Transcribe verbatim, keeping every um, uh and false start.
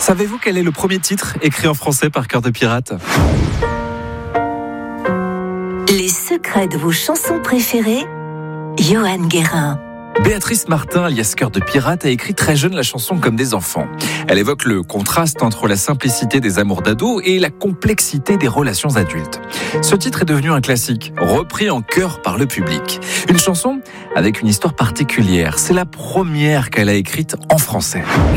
Savez-vous quel est le premier titre écrit en français par Cœur de Pirate ? Les secrets de vos chansons préférées, Johan Guérin. Béatrice Martin, alias Cœur de Pirate, a écrit très jeune la chanson Comme des enfants. Elle évoque le contraste entre la simplicité des amours d'ado et la complexité des relations adultes. Ce titre est devenu un classique, repris en chœur par le public. Une chanson avec une histoire particulière. C'est la première qu'elle a écrite en français.